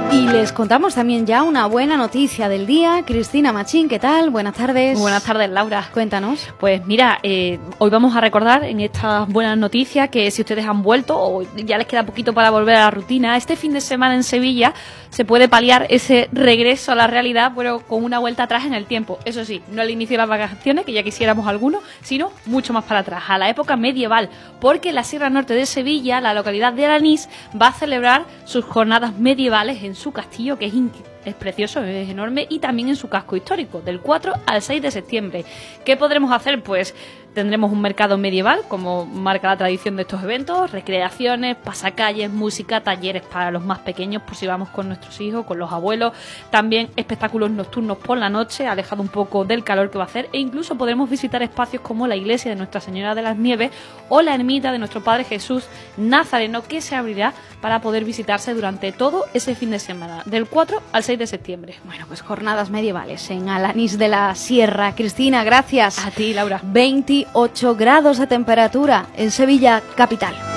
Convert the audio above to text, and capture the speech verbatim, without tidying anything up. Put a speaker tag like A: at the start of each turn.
A: Y les contamos también ya una buena noticia del día. Cristina Machín, ¿qué tal? Buenas tardes.
B: Buenas tardes, Laura.
A: Cuéntanos.
B: Pues mira, eh, hoy vamos a recordar en estas buenas noticias que si ustedes han vuelto o ya les queda poquito para volver a la rutina, este fin de semana en Sevilla se puede paliar ese regreso a la realidad, pero con una vuelta atrás en el tiempo. Eso sí, no al inicio de las vacaciones, que ya quisiéramos algunos, sino mucho más para atrás, a la época medieval, porque en la Sierra Norte de Sevilla, la localidad de Alanís va a celebrar sus jornadas medievales en su castillo, que es increíble. Es precioso, es enorme, y también en su casco histórico, del cuatro al seis de septiembre. ¿Qué podremos hacer? Pues tendremos un mercado medieval, como marca la tradición de estos eventos, recreaciones, pasacalles, música, talleres para los más pequeños, por si vamos con nuestros hijos, con los abuelos, también espectáculos nocturnos por la noche, alejado un poco del calor que va a hacer, e incluso podremos visitar espacios como la iglesia de Nuestra Señora de las Nieves o la ermita de nuestro Padre Jesús Nazareno, que se abrirá para poder visitarse durante todo ese fin de semana, del cuatro al seis de septiembre.
A: Bueno, pues jornadas medievales en Alanís de la Sierra. Cristina, gracias.
B: A ti, Laura.
A: veintiocho grados de temperatura en Sevilla capital.